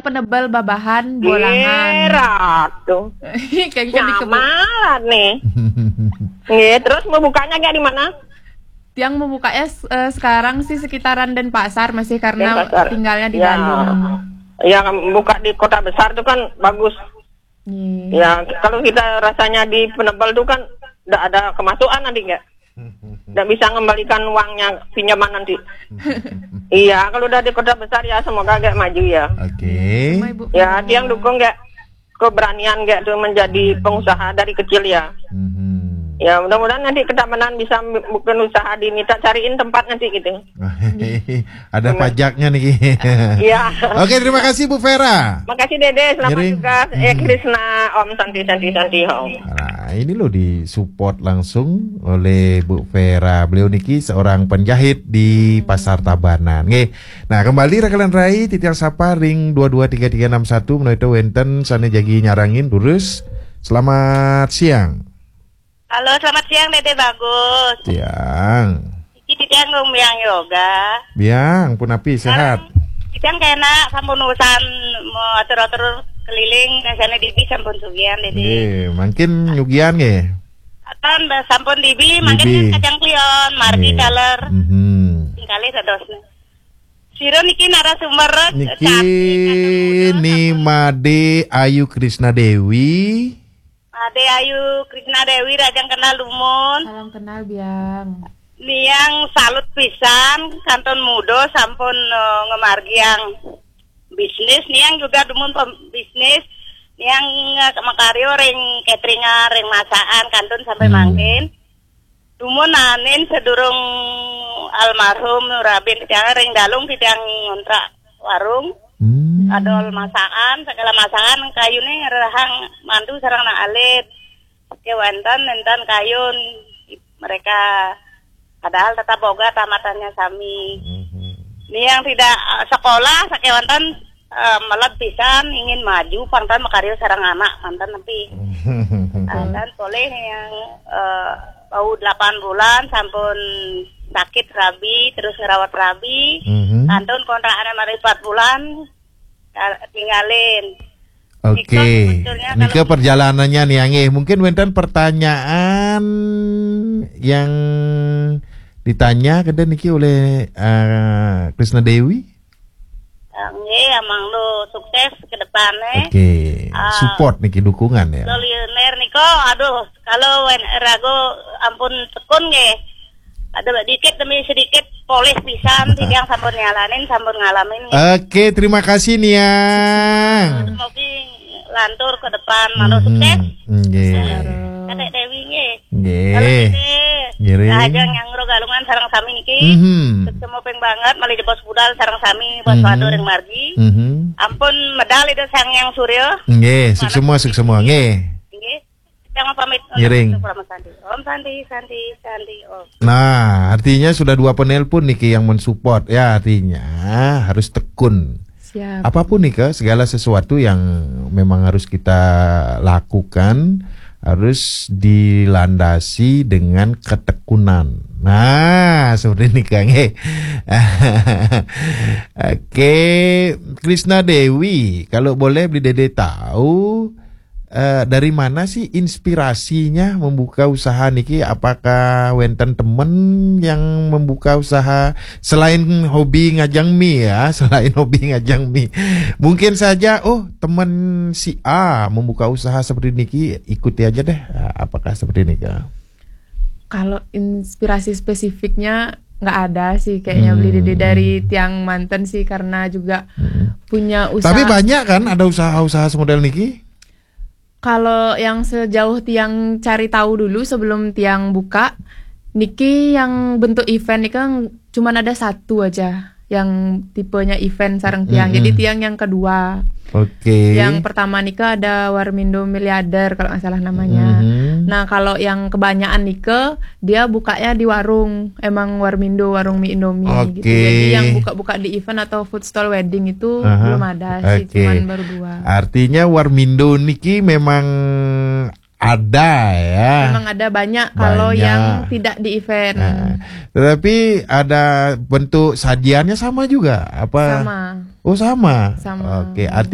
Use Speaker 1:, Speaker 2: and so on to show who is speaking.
Speaker 1: penebal babahan bolangan.
Speaker 2: Ratu.
Speaker 1: Kayak kan di kebun.
Speaker 2: Nyamalan nih. Nggih, terus mau bukanya kayak di mana?
Speaker 1: Yang membukanya sekarang sih sekitaran Denpasar masih karena
Speaker 2: Denpasar.
Speaker 1: tinggalnya di
Speaker 2: Ya.
Speaker 1: Bandung.
Speaker 2: Ya, buka di kota besar itu kan bagus. Ya, kalau kita rasanya di penebal itu kan tidak ada kemasukan nanti nggak? Tidak bisa mengembalikan uangnya pinjaman nanti. Iya, kalau udah di kota besar ya semoga kayak maju ya.
Speaker 3: Oke.
Speaker 2: Ya, dia yang dukung nggak keberanian nggak tuh menjadi pengusaha dari kecil ya. Ya, mudah-mudahan nanti Ketamanan bisa bukan usaha diminta cariin tempat nanti gitu.
Speaker 3: Ada pajaknya nih.
Speaker 2: Iya.
Speaker 3: Oke, terima kasih Bu Vera.
Speaker 2: Makasih Dede, selamat
Speaker 3: Giring.
Speaker 2: juga Krisna, Om Santi Om.
Speaker 3: Nah, ini loh disupport langsung oleh Bu Vera. Beliau niki seorang penjahit di Pasar Tabanan. Nggih. Nah, kembali rekalan rai titiang sapa ring 223361 menawi wenten sane jagi nyarangin lurus. Selamat siang.
Speaker 4: Halo, selamat siang Dede Bagus.
Speaker 3: Siang.
Speaker 4: Iki titiang ngomong yoga.
Speaker 3: Biang pun api sehat.
Speaker 4: Titiang kena sampun urusan mau atur-atur keliling sana dibi sampun sugian Dede.
Speaker 3: Nggih, makin nyugian nggih.
Speaker 4: Atan sampun dibi makin
Speaker 3: Dibi.
Speaker 4: kan kacang klion, margi
Speaker 3: Nggih.
Speaker 4: daler. Tingkali sedosna. Siro niki narasumber
Speaker 3: Niki Nimade Ayu Krisna Dewi.
Speaker 4: Ade Ayu Krisna Dewi rajang kenal lumun.
Speaker 1: Salam kenal Biang.
Speaker 4: Niang salut pisan kanton mudo sampun ngemargi yang bisnis niang juga dumun bisnis niang makaryo ring catering ring masakan kanton sampai mangkin dumun nanin sedurung almarhum Nurabin tiang ring dalung tiang ngontrak warung adol masakan segala masakan kayune rahang mantu sareng na alit kewantan nentan kayun mereka padahal tetap boga tamatannya sami. Ini yang tidak sekolah sakewantan malah pisan ingin maju pangtan makaryo sarang anak mantan tapi dan boleh yang bau 8 bulan sampun sakit rabi terus ngerawat rabi kantun kontrakan mari 4 bulan tinggalin.
Speaker 3: Oke, nike perjalanannya nih Angge. Mungkin wenten pertanyaan yang ditanya kada niki oleh Krisna Dewi.
Speaker 4: Nggih, amang lu sukses ke depannya.
Speaker 3: Oke, support niki dukungan ya.
Speaker 4: Lionel niko, aduh, kalau rago ampun tekun nggih. Ada dikit demi sedikit polis pisan yang sampun nyalanin sampun ngalamin.
Speaker 3: Oke, terima kasih Niang.
Speaker 4: Semoga lantur ke depan malu sukses.
Speaker 3: Nggih.
Speaker 4: Kadek Dewi nggih.
Speaker 3: Nggih. Ngiring.
Speaker 4: Ajang yang galungan sareng sami niki. Semua peng banget mali di bos budal sareng sami bos wado ring margi. Ampun medal itu sang yang Suryo.
Speaker 3: Nggih, suk semua nggih.
Speaker 4: Nggih. Jangan pamit.
Speaker 3: Ngiring.
Speaker 4: Om Santi. Om.
Speaker 3: Nah, artinya sudah 2 penelpon niki yang mensupport ya, artinya harus tekun.
Speaker 1: Siap.
Speaker 3: Apapun nih segala sesuatu yang memang harus kita lakukan harus dilandasi dengan ketekunan. Nah, seperti ini Kang. Oke, Krisna Dewi, kalau boleh beli Dede tahu dari mana sih inspirasinya membuka usaha niki? Apakah wenten temen yang membuka usaha selain hobi ngajang mie ya, mungkin saja teman si A membuka usaha seperti niki, ikuti aja deh. Apakah seperti ini Kak?
Speaker 1: Kalau inspirasi spesifiknya nggak ada sih kayaknya beli Dede dari tiang manten sih karena juga punya usaha.
Speaker 3: Tapi banyak kan ada usaha-usaha semodel niki?
Speaker 1: Kalau yang sejauh tiang cari tahu dulu sebelum tiang buka, niki yang bentuk event niki kan cuma ada 1 aja yang tipenya event sareng tiang. Jadi tiang yang kedua.
Speaker 3: Oke.
Speaker 1: Yang pertama nika ada Warmindo Miliarder kalau nggak salah namanya. Nah kalau yang kebanyakan nika dia bukanya di warung, emang Warmindo warung mie Indomie gitu. Jadi yang buka-buka di event atau food stall wedding itu belum ada sih, cuman baru 2.
Speaker 3: Artinya Warmindo niki memang ada ya.
Speaker 1: Memang ada banyak kalau yang tidak di event.
Speaker 3: Tetapi ada bentuk sajiannya sama juga apa?
Speaker 1: Sama.
Speaker 3: Oh sama.
Speaker 1: Sama.
Speaker 3: Oke,